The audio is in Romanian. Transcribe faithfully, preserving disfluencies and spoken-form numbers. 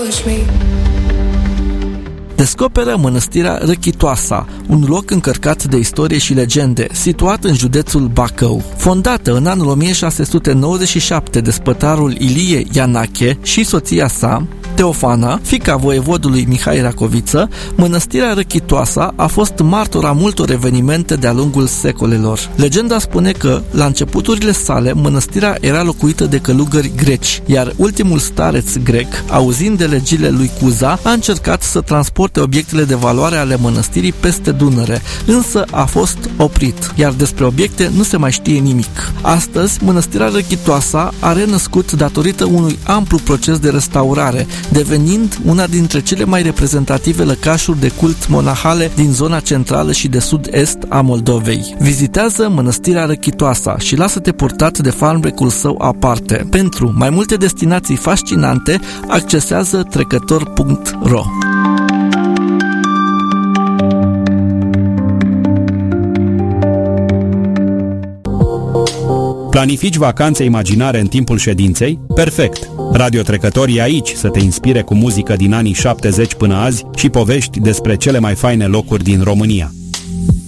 push me. Descoperă mănăstirea Răchitoasa, un loc încărcat de istorie și legende, situat în județul Bacău. Fondată în anul o mie șase sute nouăzeci și șapte de spătarul Ilie Ianache și soția sa, Teofana, fiica voievodului Mihai Racoviță, mănăstirea Răchitoasa a fost martora multor evenimente de-a lungul secolelor. Legenda spune că, la începuturile sale, mănăstirea era locuită de călugări greci, iar ultimul stareț grec, auzind de legile lui Cuza, a încercat să transporte obiectele de valoare ale mănăstirii peste Dunăre, însă a fost oprit, iar despre obiecte nu se mai știe nimic. Astăzi, mănăstirea Răchitoasa a renăscut datorită unui amplu proces de restaurare, devenind una dintre cele mai reprezentative lăcașuri de cult monahale din zona centrală și de sud-est a Moldovei. Vizitează mănăstirea Răchitoasa și lasă-te purtat de farmecul său aparte. Pentru mai multe destinații fascinante, accesează trecător punct ro. Planifici vacanțe imaginare în timpul ședinței? Perfect! Radio Trecător e aici să te inspire cu muzică din anii șaptezeci până azi și povești despre cele mai faine locuri din România.